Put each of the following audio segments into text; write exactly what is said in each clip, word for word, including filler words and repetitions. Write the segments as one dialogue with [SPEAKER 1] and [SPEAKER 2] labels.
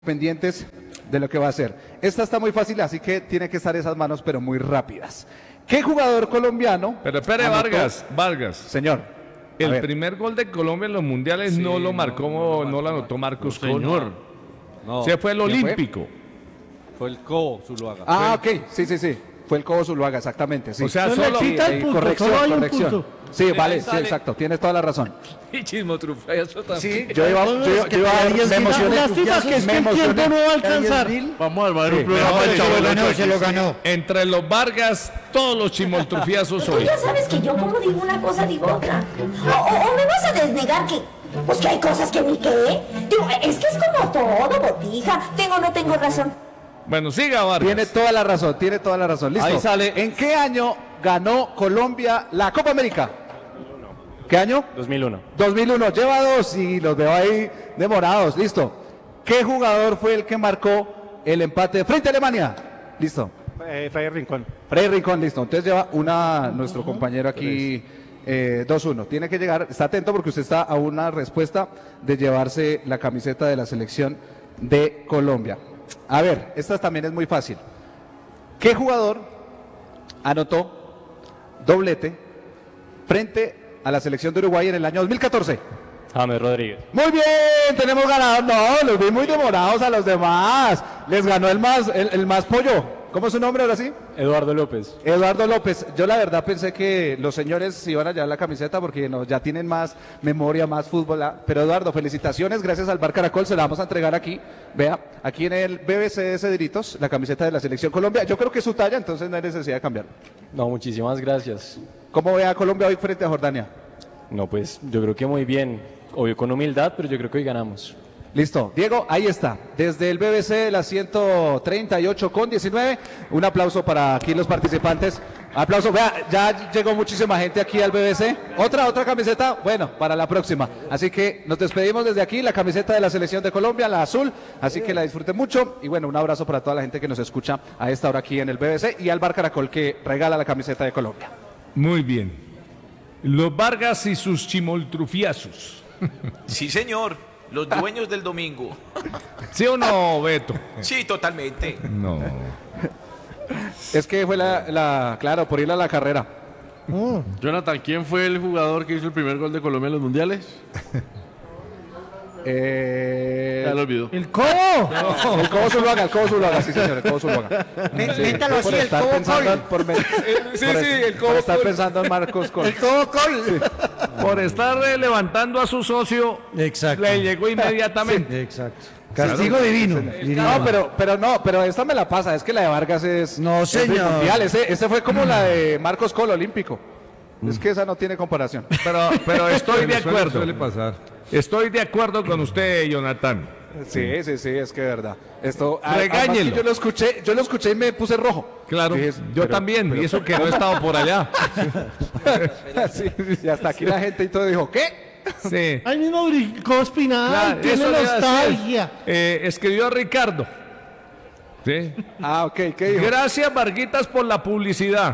[SPEAKER 1] pendientes de lo que va a hacer. Esta está muy fácil, así que tiene que estar esas manos, pero muy rápidas. ¿Qué jugador colombiano?
[SPEAKER 2] Pero espere,
[SPEAKER 1] anotó?
[SPEAKER 2] Vargas, Vargas.
[SPEAKER 1] Señor.
[SPEAKER 2] El primer gol de Colombia en los mundiales sí, no lo marcó, no, no, no lo anotó Marcos
[SPEAKER 3] no,
[SPEAKER 2] Señor.
[SPEAKER 3] No.
[SPEAKER 2] Se fue el olímpico.
[SPEAKER 3] Fue? fue el Cobo Zuluaga.
[SPEAKER 1] Ah, ok, sí, sí, sí. Fue el Cobo Zuluaga, exactamente. Sí.
[SPEAKER 2] O sea,
[SPEAKER 1] no
[SPEAKER 2] solo
[SPEAKER 1] sí,
[SPEAKER 2] el
[SPEAKER 1] eh,
[SPEAKER 2] punto,
[SPEAKER 1] corrección,
[SPEAKER 2] solo hay
[SPEAKER 1] corrección.
[SPEAKER 2] un punto.
[SPEAKER 1] Sí,
[SPEAKER 2] Mira,
[SPEAKER 1] vale, sí,
[SPEAKER 2] sale.
[SPEAKER 1] exacto. Tienes toda la razón.
[SPEAKER 2] Y chismo trufeazo también.
[SPEAKER 1] Sí, yo iba, yo, yo, yo iba me emocioné.
[SPEAKER 4] Lástima que es que el tiempo no va a alcanzar.
[SPEAKER 3] Vamos a armar
[SPEAKER 1] Sí,
[SPEAKER 3] un programa
[SPEAKER 2] no,
[SPEAKER 3] de
[SPEAKER 2] se lo
[SPEAKER 3] ganó,
[SPEAKER 2] se lo ganó. Entre los Vargas, todos los chimoltrufiazos
[SPEAKER 5] Tú
[SPEAKER 2] hoy.
[SPEAKER 5] ya sabes que yo como digo una cosa, digo otra. O, o, o me vas a desnegar que, pues que hay cosas que ni qué. Digo, es que es como todo, botija. Tengo o no tengo razón.
[SPEAKER 2] Bueno, siga, Vargas.
[SPEAKER 1] Tiene toda la razón, tiene toda la razón. Listo.
[SPEAKER 3] Ahí sale.
[SPEAKER 1] ¿En qué año ganó Colombia la Copa América? ¿Qué año?
[SPEAKER 6] dos mil uno.
[SPEAKER 1] dos mil uno, lleva dos y los veo ahí demorados, listo. ¿Qué jugador fue el que marcó el empate frente a Alemania? Listo.
[SPEAKER 6] Eh, Freddy Rincón.
[SPEAKER 1] Freddy Rincón, listo. Entonces lleva una, nuestro compañero aquí, eh, dos uno. Tiene que llegar, está atento porque usted está a una respuesta de llevarse la camiseta de la selección de Colombia. A ver, esta también es muy fácil. ¿Qué jugador anotó doblete frente a la selección de Uruguay en el año dos mil catorce?
[SPEAKER 6] James Rodríguez.
[SPEAKER 1] Muy bien, tenemos ganador. No, los vi muy demorados a los demás. Les ganó el más, el, el más pollo. ¿Cómo es su nombre ahora sí?
[SPEAKER 6] Eduardo López.
[SPEAKER 1] Eduardo López. Yo la verdad pensé que los señores se iban a llevar la camiseta porque no, ya tienen más memoria, más fútbol. ¿Ah? Pero Eduardo, felicitaciones, gracias al Bar Caracol, se la vamos a entregar aquí. Vea, aquí en el B B C de Cedritos, la camiseta de la Selección Colombia. Yo creo que es su talla, entonces no hay necesidad de cambiar.
[SPEAKER 6] No, muchísimas gracias.
[SPEAKER 1] ¿Cómo ve a Colombia hoy frente a Jordania?
[SPEAKER 6] No, pues yo creo que muy bien. Obvio con humildad, pero yo creo que hoy ganamos.
[SPEAKER 1] Listo, Diego, ahí está, desde el B B C de la ciento treinta y ocho con diecinueve, un aplauso para aquí los participantes, aplauso, vea, ya llegó muchísima gente aquí al B B C, otra, otra camiseta, bueno, para la próxima, así que nos despedimos desde aquí, la camiseta de la selección de Colombia, la azul, así que la disfruten mucho, y bueno, un abrazo para toda la gente que nos escucha a esta hora aquí en el B B C, y al Bar Caracol que regala la camiseta de Colombia.
[SPEAKER 2] Muy bien. Los Vargas y sus chimoltrufiazos.
[SPEAKER 7] Sí, señor. Los dueños del domingo.
[SPEAKER 2] ¿Sí o no, Beto?
[SPEAKER 7] Sí, totalmente.
[SPEAKER 2] No.
[SPEAKER 1] Es que fue la, la claro, por ir a la carrera.
[SPEAKER 3] Mm. Jonathan, ¿quién fue el jugador que hizo el primer gol de Colombia en los mundiales?
[SPEAKER 1] Eh...
[SPEAKER 3] Ya lo olvidó.
[SPEAKER 4] ¡El Cobo!
[SPEAKER 1] No, el Cobo Zuluaga, el Cobo Zuluaga, sí señor, el Cobo Zuluaga. Sí,
[SPEAKER 4] Métalo así,
[SPEAKER 1] por
[SPEAKER 4] el
[SPEAKER 1] estar
[SPEAKER 4] Cobo
[SPEAKER 1] pensando
[SPEAKER 4] Col.
[SPEAKER 1] en- por, me-
[SPEAKER 2] Sí,
[SPEAKER 1] por
[SPEAKER 2] sí,
[SPEAKER 1] es-
[SPEAKER 2] el Cobo
[SPEAKER 1] por estar
[SPEAKER 2] Col.
[SPEAKER 1] pensando en Marcos Col.
[SPEAKER 4] ¡El Cobo Col!
[SPEAKER 2] Por estar eh, levantando a su socio,
[SPEAKER 4] Exacto.
[SPEAKER 2] le llegó inmediatamente.
[SPEAKER 4] Exacto. Castigo divino. diría
[SPEAKER 1] No,
[SPEAKER 4] yo.
[SPEAKER 1] pero, pero no, pero esta me la pasa, es que la de Vargas es...
[SPEAKER 4] No,
[SPEAKER 1] es de
[SPEAKER 4] señor.
[SPEAKER 1] mundial, ese, ese fue como la de Marcos Col, olímpico. Es que esa no tiene comparación.
[SPEAKER 2] Pero, pero estoy de
[SPEAKER 3] Suele-
[SPEAKER 2] acuerdo.
[SPEAKER 3] suele pasar.
[SPEAKER 2] Estoy de acuerdo con usted, Jonathan.
[SPEAKER 1] Sí, sí, sí, es que es verdad. Esto, a-
[SPEAKER 2] Regáñelo.
[SPEAKER 1] además que yo lo escuché, yo lo escuché y me puse rojo.
[SPEAKER 2] Claro,
[SPEAKER 1] Dije,
[SPEAKER 2] yo
[SPEAKER 1] pero-
[SPEAKER 2] también,
[SPEAKER 1] pero-
[SPEAKER 2] y eso que no he estado por allá.
[SPEAKER 1] Sí, y hasta aquí la gente y todo dijo, ¿qué?
[SPEAKER 2] Sí.
[SPEAKER 4] Ahí mismo brincó Espinal,
[SPEAKER 2] Claro,
[SPEAKER 4] tiene
[SPEAKER 2] eso le iba a decir.
[SPEAKER 4] nostalgia.
[SPEAKER 2] Eh, escribió Ricardo. Sí.
[SPEAKER 1] Ah, ok, ¿qué dijo?
[SPEAKER 2] Gracias, Varguitas, por la publicidad.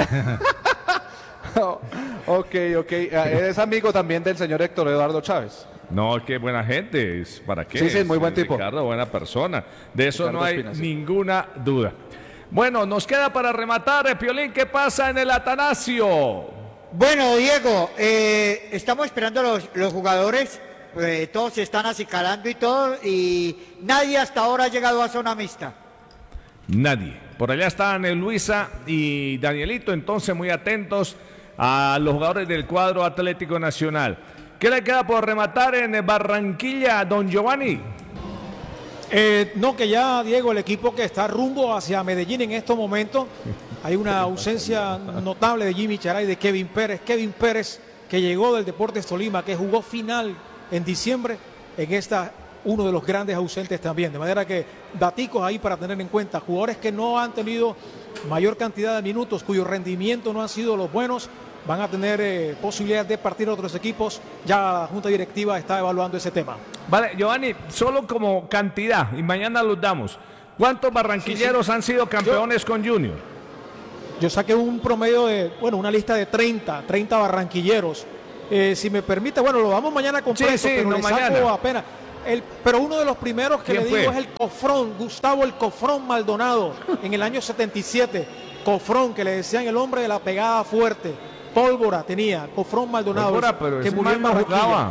[SPEAKER 1] Ok, ok. Eh, Es amigo también del señor Héctor Eduardo Chávez.
[SPEAKER 2] No, qué buena gente. ¿Es ¿Para qué?
[SPEAKER 1] Sí, sí, muy buen
[SPEAKER 2] Es
[SPEAKER 1] tipo.
[SPEAKER 2] Ricardo, buena persona. De eso
[SPEAKER 1] Ricardo
[SPEAKER 2] no hay
[SPEAKER 1] Espina, sí.
[SPEAKER 2] ninguna duda. Bueno, nos queda para rematar, eh, Piolín, ¿qué pasa en el Atanasio?
[SPEAKER 8] Bueno, Diego, eh, estamos esperando los, los jugadores, eh, todos se están acicalando y todo, y nadie hasta ahora ha llegado a zona mixta.
[SPEAKER 2] Nadie. Por allá están eh, Luisa y Danielito, entonces muy atentos a los jugadores del cuadro Atlético Nacional. ¿Qué le queda por rematar en Barranquilla, don Giovanni?
[SPEAKER 9] Eh, no, que ya, Diego, el equipo que está rumbo hacia Medellín en estos momentos, hay una ausencia notable de Jimmy Charay y de Kevin Pérez. Kevin Pérez, que llegó del Deportes Tolima, que jugó final en diciembre, en esta, uno de los grandes ausentes también. De manera que daticos ahí para tener en cuenta, jugadores que no han tenido mayor cantidad de minutos, cuyo rendimiento no han sido los buenos, van a tener eh, posibilidades de partir a otros equipos. Ya la Junta Directiva está evaluando ese tema.
[SPEAKER 2] Vale, Giovanni, solo como cantidad, y mañana los damos. ¿Cuántos barranquilleros
[SPEAKER 9] Sí, sí.
[SPEAKER 2] han sido campeones con Junior?
[SPEAKER 9] Yo saqué un promedio de, bueno, una lista de treinta, treinta barranquilleros. Eh, si me permite, bueno, lo vamos mañana completo,
[SPEAKER 2] Sí, sí,
[SPEAKER 9] pero
[SPEAKER 2] no,
[SPEAKER 9] le saco
[SPEAKER 2] mañana.
[SPEAKER 9] apenas. El, pero uno de los primeros que
[SPEAKER 2] ¿Quién
[SPEAKER 9] le
[SPEAKER 2] fue?
[SPEAKER 9] digo es el Cofrón, Gustavo el Cofrón Maldonado, en el año setenta y siete. Cofrón, que le decían el hombre de la pegada fuerte. Pólvora tenía, Cofrón Maldonado.
[SPEAKER 2] Pólvora, pero
[SPEAKER 9] que
[SPEAKER 2] ese
[SPEAKER 9] murió en
[SPEAKER 2] man no
[SPEAKER 9] Barranquilla.
[SPEAKER 2] jugaba.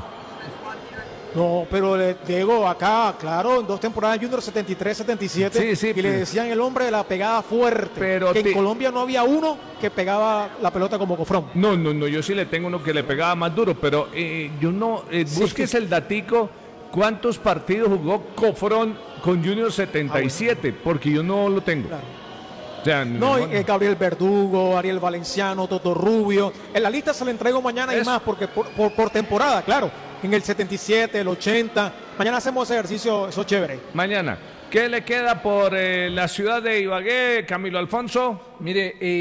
[SPEAKER 9] No, pero le digo acá, claro, en dos temporadas Junior setenta y tres setenta y siete,
[SPEAKER 2] Sí, sí,
[SPEAKER 9] y le
[SPEAKER 2] pero-
[SPEAKER 9] decían el hombre de la pegada fuerte.
[SPEAKER 2] Pero
[SPEAKER 9] que
[SPEAKER 2] te-
[SPEAKER 9] en Colombia no había uno que pegaba la pelota como Cofrón.
[SPEAKER 2] No, no, no, yo sí le tengo uno que le pegaba más duro, pero eh, yo no, eh, busques el datico, ¿cuántos partidos jugó Cofrón con Junior setenta y siete? Porque yo no lo tengo.
[SPEAKER 9] Claro.
[SPEAKER 2] O sea,
[SPEAKER 9] No, y, eh, Gabriel Verdugo, Ariel Valenciano, Toto Rubio. En la lista se la entrego mañana y
[SPEAKER 2] Eso.
[SPEAKER 9] más, porque por, por, por temporada, claro. En el setenta y siete, el ochenta. Mañana hacemos ese ejercicio, eso es chévere.
[SPEAKER 2] mañana. ¿Qué le queda por eh, la ciudad de Ibagué, Camilo Alfonso?
[SPEAKER 10] Mire, eh,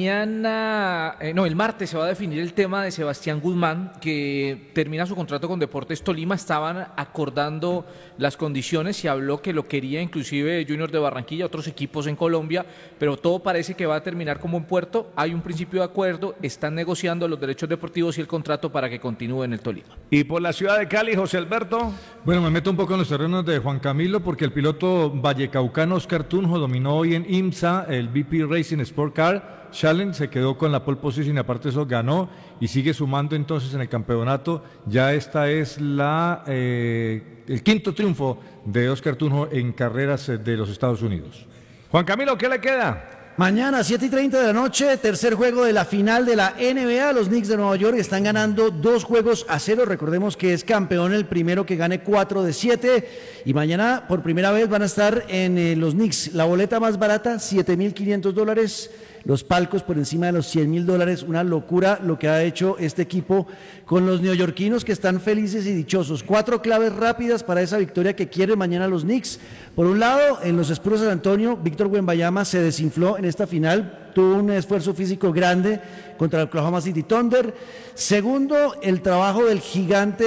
[SPEAKER 10] mañana, eh, no, el martes se va a definir el tema de Sebastián Guzmán, que termina su contrato con Deportes Tolima. Estaban acordando las condiciones y habló que lo quería inclusive Junior de Barranquilla, otros equipos en Colombia, pero todo parece que va a terminar como en puerto. Hay un principio de acuerdo, están negociando los derechos deportivos y el contrato para que continúe en el Tolima.
[SPEAKER 2] Y por la ciudad de Cali, José Alberto.
[SPEAKER 11] Bueno, me meto un poco en los terrenos de Juan Camilo porque el piloto vallecaucano Oscar Tunjo dominó hoy en IMSA el V P Racing Sport Car Challenge, se quedó con la pole position y aparte eso ganó y sigue sumando entonces en el campeonato. Ya esta es la eh, el quinto triunfo de Oscar Tunjo en carreras eh, de los Estados Unidos.
[SPEAKER 2] Juan Camilo, ¿qué le queda?
[SPEAKER 4] Mañana, siete y treinta de la noche, tercer juego de la final de la N B A. Los Knicks de Nueva York están ganando dos juegos a cero. Recordemos que es campeón el primero que gane cuatro de siete. Y mañana, por primera vez, van a estar en eh, los Knicks. La boleta más barata, siete mil quinientos dólares. Los palcos por encima de los cien mil dólares. Una locura lo que ha hecho este equipo con los neoyorquinos, que están felices y dichosos. Cuatro claves rápidas para esa victoria que quieren mañana los Knicks. Por un lado, en los Spurs de San Antonio, Víctor Wembanyama se desinfló en esta final. Tuvo un esfuerzo físico grande contra el Oklahoma City Thunder. Segundo, el trabajo del gigante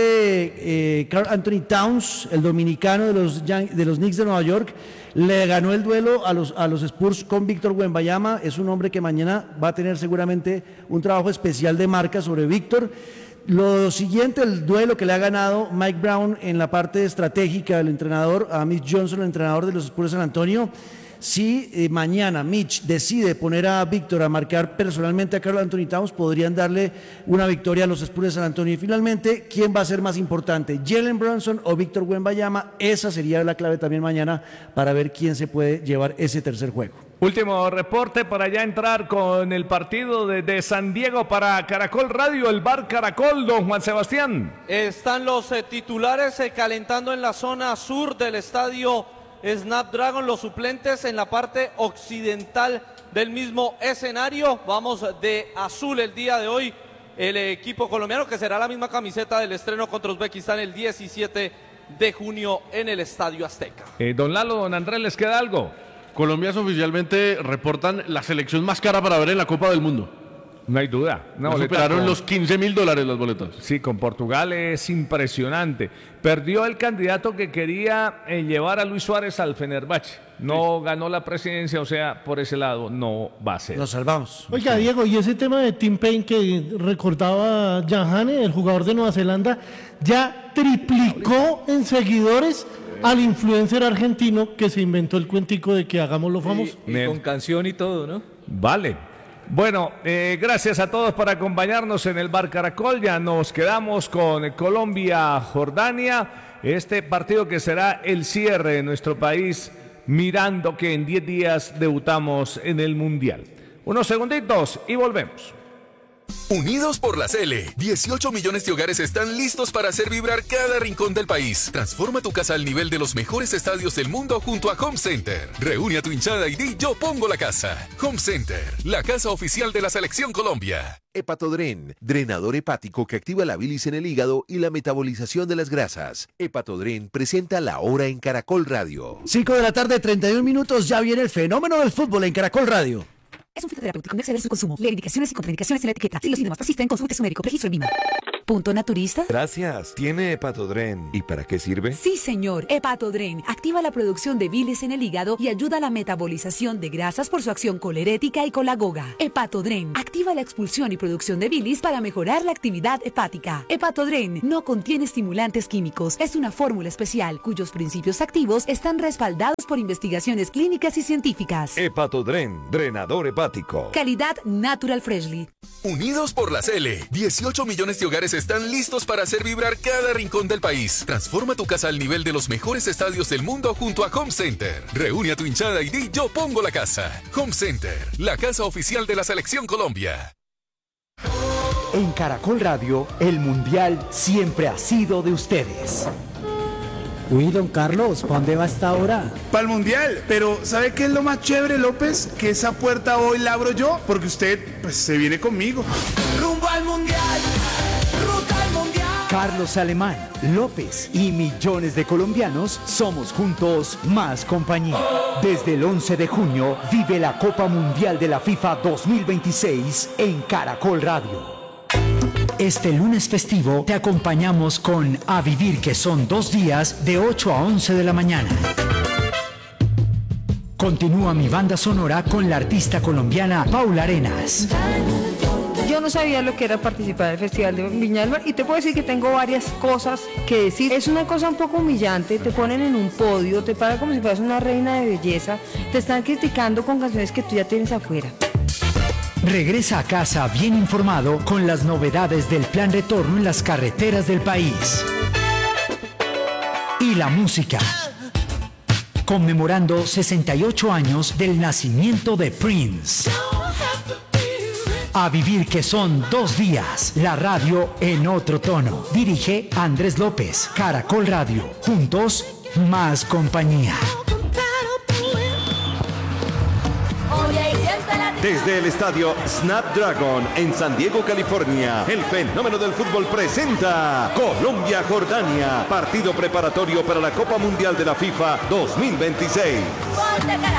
[SPEAKER 4] eh, Karl Anthony Towns, el dominicano de los, de los Knicks de Nueva York. Le ganó el duelo a los, a los Spurs con Víctor Wembanyama. Es un hombre que mañana va a tener seguramente un trabajo especial de marca sobre Víctor. Lo siguiente, el duelo que le ha ganado Mike Brown en la parte estratégica del entrenador a Mitch Johnson, el entrenador de los Spurs de San Antonio. Si eh, mañana Mitch decide poner a Víctor a marcar personalmente a Karl Anthony Towns, podrían darle una victoria a los Spurs de San Antonio. Y finalmente, ¿quién va a ser más importante? ¿Jalen Brunson o Víctor Wembanyama? Esa sería la clave también mañana para ver quién se puede llevar ese tercer juego.
[SPEAKER 2] Último reporte para ya entrar con el partido de, de San Diego para Caracol Radio, el Bar Caracol, don Juan Sebastián.
[SPEAKER 12] Están los eh, titulares eh, calentando en la zona sur del estadio Snapdragon, los suplentes en la parte occidental del mismo escenario. Vamos de azul el día de hoy, el equipo colombiano, que será la misma camiseta del estreno contra Uzbekistán el diecisiete de junio en el Estadio Azteca.
[SPEAKER 2] Eh, don Lalo, don Andrés, ¿les queda algo?
[SPEAKER 3] Colombianos oficialmente reportan la selección más cara para ver en la Copa del Mundo.
[SPEAKER 2] No hay duda. Una
[SPEAKER 3] No
[SPEAKER 2] boleta
[SPEAKER 3] superaron
[SPEAKER 2] con-
[SPEAKER 3] los quince mil dólares las boletas.
[SPEAKER 2] Sí, con Portugal es impresionante. Perdió el candidato que quería eh, llevar a Luis Suárez al Fenerbahce. No ganó la presidencia, o sea, por ese lado no va a ser.
[SPEAKER 4] Nos salvamos.
[SPEAKER 13] Oiga, Diego, y ese tema de Tim Payne que recordaba Jahane, el jugador de Nueva Zelanda, ya triplicó en seguidores al influencer argentino que se inventó el cuentico de que hagámoslo famoso.
[SPEAKER 10] Y, y con canción y todo, ¿no?
[SPEAKER 2] Vale. Bueno, eh, gracias a todos por acompañarnos en el Bar Caracol. Ya nos quedamos con Colombia-Jordania. Este partido que será el cierre de nuestro país, mirando que en diez días debutamos en el Mundial. Unos segunditos y volvemos.
[SPEAKER 14] Unidos por la Cele, dieciocho millones de hogares están listos para hacer vibrar cada rincón del país. Transforma tu casa al nivel de los mejores estadios del mundo junto a Home Center. Reúne a tu hinchada y di yo pongo la casa. Home Center, la casa oficial de la Selección Colombia.
[SPEAKER 15] Hepatodren, drenador hepático que activa la bilis en el hígado y la metabolización de las grasas. Hepatodren presenta La Hora en Caracol Radio.
[SPEAKER 4] cinco de la tarde, treinta y un minutos, ya viene el fenómeno del fútbol en Caracol Radio.
[SPEAKER 16] Es un fitoterapéutico, no exceder su consumo. Lee indicaciones y contraindicaciones en la etiqueta. Si los síntomas persisten, consulte a su médico. Registro en Vima. ¿Punto naturista?
[SPEAKER 17] Gracias. ¿Tiene Hepatodren? ¿Y para qué sirve?
[SPEAKER 16] Sí, señor. Hepatodren activa la producción de bilis en el hígado y ayuda a la metabolización de grasas por su acción colerética y colagoga. Hepatodren activa la expulsión y producción de bilis para mejorar la actividad hepática. Hepatodren no contiene estimulantes químicos. Es una fórmula especial cuyos principios activos están respaldados por investigaciones clínicas y científicas.
[SPEAKER 17] Hepatodren, drenador hepático.
[SPEAKER 16] Calidad Natural Freshly.
[SPEAKER 14] Unidos por la Cele, dieciocho millones de hogares están listos para hacer vibrar cada rincón del país. Transforma tu casa al nivel de los mejores estadios del mundo junto a Home Center. Reúne a tu hinchada y di yo pongo la casa. Home Center, la casa oficial de la Selección Colombia.
[SPEAKER 18] En Caracol Radio, el Mundial siempre ha sido de ustedes.
[SPEAKER 19] Uy, don Carlos, ¿para dónde va esta hora?
[SPEAKER 20] Para el Mundial, pero ¿sabe qué es lo más chévere, López? Que esa puerta hoy la abro yo, porque usted, pues, se viene conmigo.
[SPEAKER 19] Rumbo al Mundial, ruta al Mundial.
[SPEAKER 18] Carlos Alemán, López y millones de colombianos somos juntos más compañía. Desde el once de junio, vive la Copa Mundial de la FIFA dos mil veintiséis en Caracol Radio. Este lunes festivo te acompañamos con A Vivir, que son dos días de ocho a once de la mañana. Continúa mi banda sonora con la artista colombiana Paula Arenas.
[SPEAKER 21] Yo no sabía lo que era participar en el Festival de Viña del Mar y te puedo decir que tengo varias cosas que decir. Es una cosa un poco humillante, te ponen en un podio, te paran como si fueras una reina de belleza, te están criticando con canciones que tú ya tienes afuera.
[SPEAKER 18] Regresa a casa bien informado con las novedades del plan retorno en las carreteras del país. Y la música. Conmemorando sesenta y ocho años del nacimiento de Prince. A Vivir, que son dos días. La radio en otro tono. Dirige Andrés López. Caracol Radio. Juntos, más compañía.
[SPEAKER 22] Desde el estadio Snapdragon en San Diego, California, el fenómeno del fútbol presenta Colombia-Jordania, partido preparatorio para la Copa Mundial de la FIFA dos mil veintiséis.